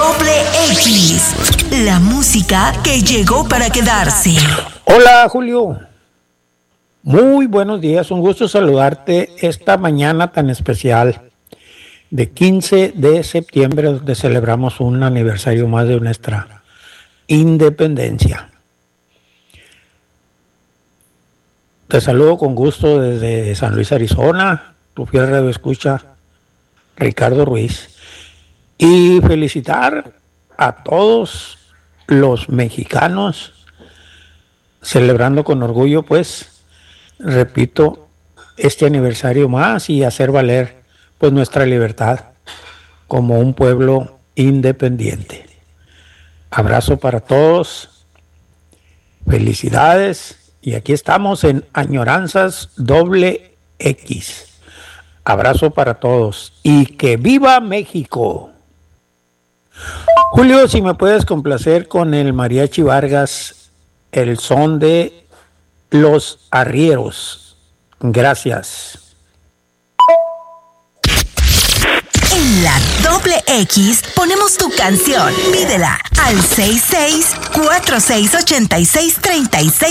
Doble X, la música que llegó para quedarse. Hola Julio, muy buenos días, un gusto saludarte esta mañana tan especial de 15 de septiembre, donde celebramos un aniversario más de nuestra independencia. Te saludo con gusto desde San Luis, Arizona, tu fiel radioescucha Ricardo Ruiz, y felicitar a todos los mexicanos celebrando con orgullo, pues, repito, este aniversario más y hacer valer, pues, nuestra libertad como un pueblo independiente. Abrazo para todos, felicidades, y aquí estamos en Añoranzas Doble X. Abrazo para todos y que viva México. Julio, si me puedes complacer con el Mariachi Vargas, el son de Los Arrieros. Gracias. En la Doble X ponemos tu canción. Pídela al 66-4686-36.